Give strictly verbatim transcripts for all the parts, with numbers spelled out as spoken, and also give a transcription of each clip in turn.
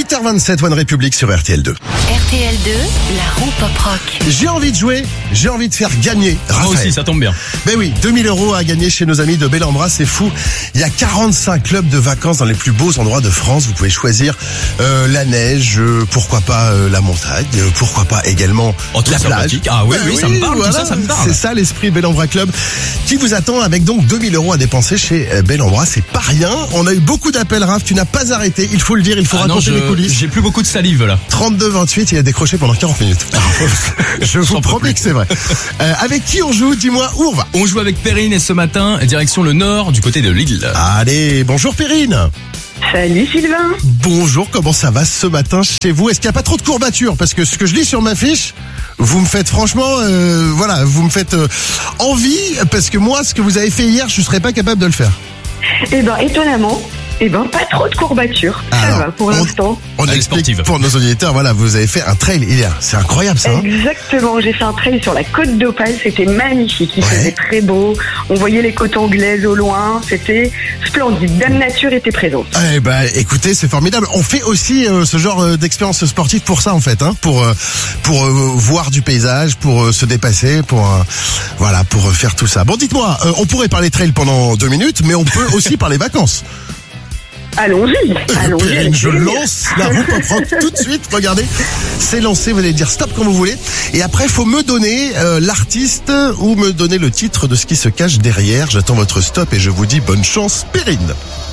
huit heures vingt-sept, One République sur R T L deux. R T L deux, la roue pop rock. J'ai envie de jouer, j'ai envie de faire gagner Raphaël. Moi aussi, ça tombe bien. Ben oui, deux mille euros à gagner chez nos amis de Bel-en-Bras, c'est fou. Il y a quarante-cinq clubs de vacances dans les plus beaux endroits de France. Vous pouvez choisir euh, la neige, euh, pourquoi pas euh, la montagne, euh, pourquoi pas également Oh, tout la plage. sympathique. Ah oui, Ben oui, ça me parle, voilà. tout ça, ça me parle. C'est ça l'esprit Bel-en-Bras Club qui vous attend avec donc deux mille euros à dépenser chez euh, Bel-en-Bras. C'est pas rien. On a eu beaucoup d'appels, Raph. Tu n'as pas arrêté. Il faut le dire, il faut Ah raconter non, je- les coulisses. j'ai plus beaucoup de salive là. trente-deux vingt-huit, il a décroché pendant quarante minutes. Je vous J'en peux promets plus. que c'est vrai. Euh, avec qui on joue? Dis-moi où on va. On joue avec Perrine et ce matin, direction le nord, du côté de Lille. Allez, bonjour Perrine. Salut Sylvain. Bonjour, comment ça va ce matin chez vous? Est-ce qu'il n'y a pas trop de courbatures? Parce que ce que je lis sur ma fiche, vous me faites franchement, euh, voilà, vous me faites euh, envie, parce que moi, ce que vous avez fait hier, je ne serais pas capable de le faire. Eh ben étonnamment, eh ben pas trop de courbatures. Ça Alors, va pour on- l'instant. On Elle est explique sportive. pour nos auditeurs, voilà, vous avez fait un trail hier. C'est incroyable ça, hein? Exactement, j'ai fait un trail sur la côte d'Opale, c'était magnifique, il Ouais. faisait très beau, on voyait les côtes anglaises au loin, c'était splendide, Dame Nature était présente. Eh ben, écoutez, c'est formidable. On fait aussi euh, ce genre euh, d'expérience sportive pour ça en fait, hein, pour euh, pour euh, voir du paysage, pour euh, se dépasser, pour euh, voilà, pour euh, faire tout ça. Bon, dites-moi, euh, on pourrait parler trail pendant deux minutes, mais on peut aussi parler vacances. Allons-y, allons-y. Perrine, avec je plaisir. lance la roue pop rock tout de suite. Regardez, c'est lancé. Vous allez dire stop quand vous voulez. Et après, il faut me donner euh, l'artiste ou me donner le titre de ce qui se cache derrière. J'attends votre stop et je vous dis bonne chance, Perrine.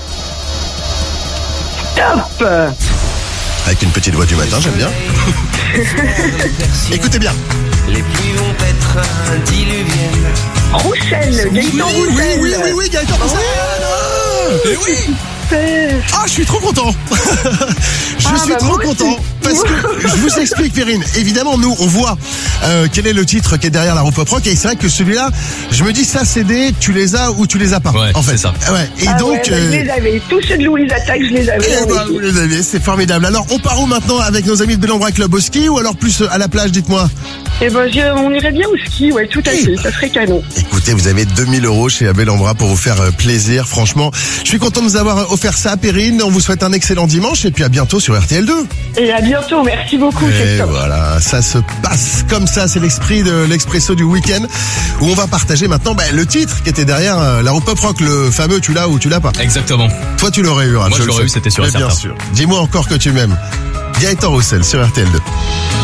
Top. Avec une petite voix du matin, j'aime bien. Écoutez bien. Les pluies vont être diluviennes. Roussel, Gaëtan oui, oui, Roussel. oui, oui, oui, Gaëtan Roussel. Et oui. Ah, je suis trop content. Je Ah, suis bah, trop moi aussi. content parce que je vous explique, Perrine. Évidemment, nous, on voit euh, quel est le titre qui est derrière la roue pop rock et c'est vrai que celui-là, je me dis ça, C D, tu les as ou tu les as pas. Ouais, en fait, c'est ça. Ouais. Et Ah donc, ouais, bah, je les avais, tous ceux de Louise Attaque, je les avais. eh en ben, équipe. vous les aviez, c'est formidable. Alors, on part où maintenant avec nos amis de Bel-en-Bras Club au ski ou alors plus à la plage, dites-moi. Eh ben, je- on irait bien au ski, ouais, tout à Eh fait, ben. ça serait canon. Écoutez, vous avez deux mille euros chez Bel-en-Bras pour vous faire euh, plaisir. Franchement, je suis content de vous avoir offert ça, Perrine. On vous souhaite un excellent dimanche et puis à bientôt sur R T L deux. Et à bientôt, merci beaucoup, c'est Et top. voilà, ça se passe comme ça. C'est l'esprit de l'expresso du week-end où on va partager maintenant bah, le titre qui était derrière euh, la roue pop rock, le fameux tu l'as ou tu l'as pas. Exactement. Toi, tu l'aurais eu. Hein, Moi, je le l'aurais sais. eu, c'était sûr et Mais bien certain. sûr. Dis-moi encore que tu m'aimes. Gaëtan Roussel sur R T L deux.